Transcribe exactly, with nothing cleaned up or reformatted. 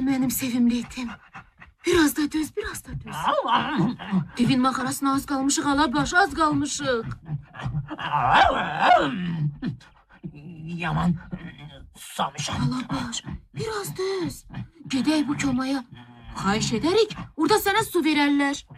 benim sevimli itim. Biraz da düz, biraz da düz. Evin makarasına az kalmışık, alabaş, az kalmışık. Yaman susamışam. Alabaş, biraz düz. Gedey bu komaya. Xahiş ederik, orada sana su vererler.